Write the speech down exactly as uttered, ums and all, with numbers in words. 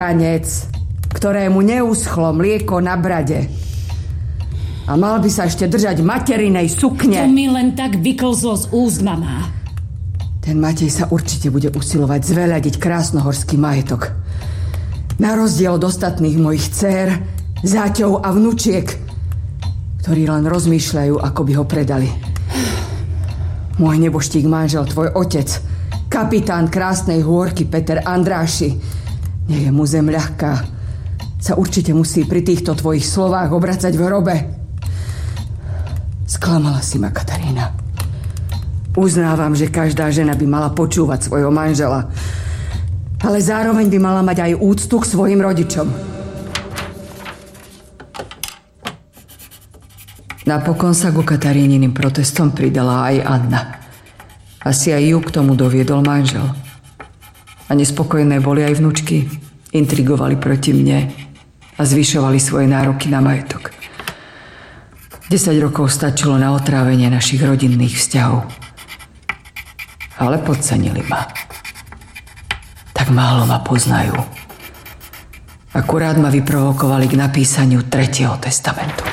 Ranec, ktorému neuschlo mlieko na brade. A mal by sa ešte držať materinej sukne. To mi len tak vyklzlo z úst, mama. Ten Matej sa určite bude usilovať zveľadiť krásnohorský majetok. Na rozdiel od ostatných mojich dcér, záťov a vnúčiek, ktorí len rozmýšľajú, ako by ho predali. Môj neboštík manžel, tvoj otec, kapitán Krásnej hôrky Peter Andráši, nie je mu zem ľahká, sa určite musí pri týchto tvojich slovách obracať v hrobe. Sklamala si ma, Katarína. Uznávam, že každá žena by mala počúvať svojho manžela, ale zároveň by mala mať aj úctu k svojim rodičom. Napokon sa ku Katarínyným protestom pridala aj Anna. Asi aj ju k tomu doviedol manžel. A nespokojné boli aj vnučky. Intrigovali proti mne a zvyšovali svoje nároky na majetok. Desať rokov stačilo na otrávenie našich rodinných vzťahov. Ale podcenili ma. Tak málo ma poznajú. Akurát ma vyprovokovali k napísaniu tretieho testamentu.